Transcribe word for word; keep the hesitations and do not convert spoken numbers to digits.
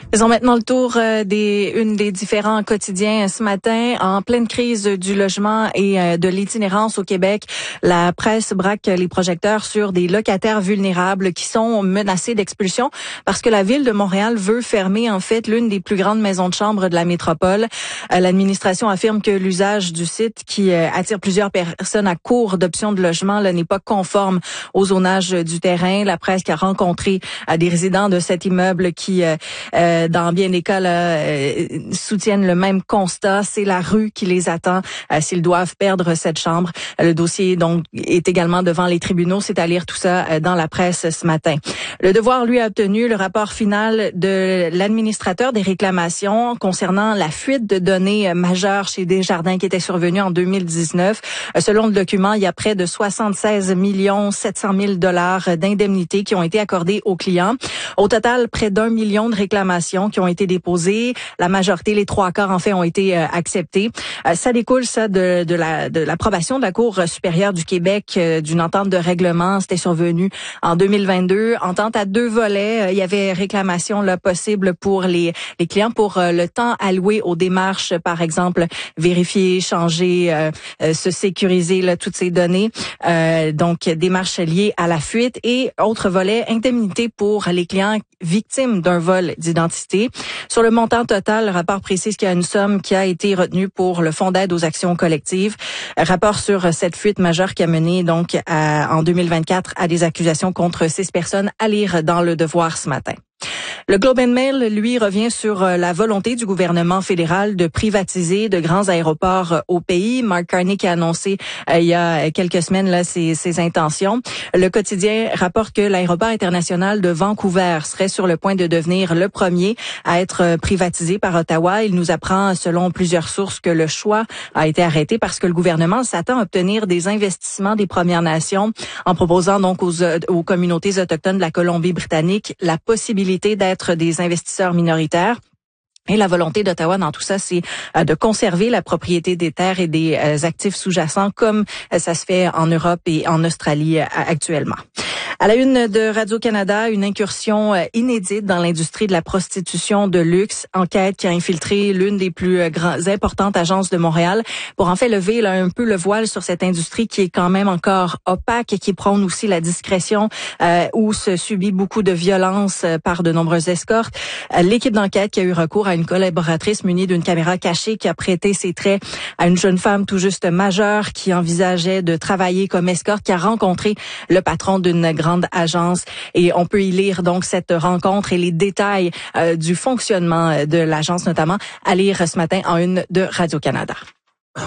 Faisons maintenant le tour euh, des une des différents quotidiens ce matin. En pleine crise du logement et euh, de l'itinérance au Québec, la presse braque les projecteurs sur des locataires vulnérables qui sont menacés d'expulsion parce que la ville de Montréal veut fermer en fait l'une des plus grandes maisons de chambre de la métropole. Euh, l'administration affirme que l'usage du site qui euh, attire plusieurs personnes à court d'options de logement là, n'est pas conforme au zonage du terrain. La presse qui a rencontré euh, des résidents de cet immeuble qui euh, euh, dans bien des cas, là, euh, soutiennent le même constat. C'est la rue qui les attend euh, s'ils doivent perdre cette chambre. Le dossier donc est également devant les tribunaux. C'est à lire tout ça euh, dans la presse ce matin. Le Devoir, lui, a obtenu le rapport final de l'administrateur des réclamations concernant la fuite de données majeures chez Desjardins qui était survenue en deux mille dix-neuf. Euh, selon le document, il y a près de soixante-seize millions sept cent mille dollars d'indemnités qui ont été accordées aux clients. Au total, près d'un million de réclamations qui ont été déposées. La majorité, les trois quarts en fait, ont été euh, acceptés. Euh, ça découle ça de, de la de l'approbation de la Cour supérieure du Québec euh, d'une entente de règlement. C'était survenu en deux mille vingt-deux. Entente à deux volets. Euh, il y avait réclamation là possible pour les les clients pour euh, le temps alloué aux démarches, par exemple vérifier, changer, euh, euh, se sécuriser là toutes ces données. Euh, donc démarches liées à la fuite et autre volet indemnité pour les clients victimes d'un vol d'identité. Sur le montant total, le rapport précise qu'il y a une somme qui a été retenue pour le Fonds d'aide aux actions collectives. Rapport sur cette fuite majeure qui a mené donc à, en deux mille vingt-quatre à des accusations contre six personnes, à lire dans Le Devoir ce matin. Le Globe and Mail, lui, revient sur la volonté du gouvernement fédéral de privatiser de grands aéroports au pays. Mark Carney qui a annoncé euh, il y a quelques semaines là ses, ses intentions. Le quotidien rapporte que l'aéroport international de Vancouver serait sur le point de devenir le premier à être privatisé par Ottawa. Il nous apprend, selon plusieurs sources, que le choix a été arrêté parce que le gouvernement s'attend à obtenir des investissements des Premières Nations en proposant donc aux, aux communautés autochtones de la Colombie-Britannique la possibilité d'être des investisseurs minoritaires. Et la volonté d'Ottawa dans tout ça, c'est euh, de conserver la propriété des terres et des euh, actifs sous-jacents comme euh, ça se fait en Europe et en Australie euh, actuellement. À la une de Radio-Canada, une incursion inédite dans l'industrie de la prostitution de luxe. Enquête qui a infiltré l'une des plus grandes, importantes agences de Montréal pour en fait lever là, un peu le voile sur cette industrie qui est quand même encore opaque et qui prône aussi la discrétion euh, où se subit beaucoup de violence euh, par de nombreuses escortes. Euh, l'équipe d'enquête qui a eu recours à une collaboratrice munie d'une caméra cachée qui a prêté ses traits à une jeune femme tout juste majeure qui envisageait de travailler comme escorte, qui a rencontré le patron d'une grande agence et on peut y lire donc cette rencontre et les détails euh, du fonctionnement de l'agence notamment à lire ce matin en une de Radio-Canada.